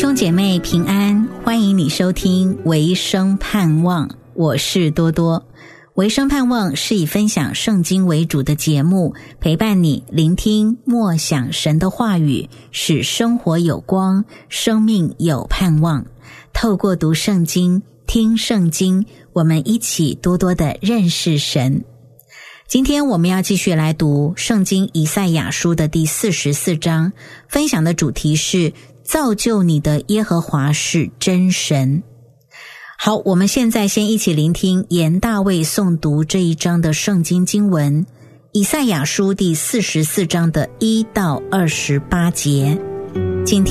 弟兄姐妹平安，欢迎你收听维生盼望，我是多多。维生盼望是以分享圣经为主的节目，陪伴你聆听默想神的话语，使生活有光，生命有盼望。透过读圣经，听圣经，我们一起多多的认识神。今天我们要继续来读圣经以赛亚书的第44章，分享的主题是造就你的耶和华是真神。好，我们现在先一起聆听严大卫诵读这一章的圣经经文，以赛亚书第44章的1到28节。今天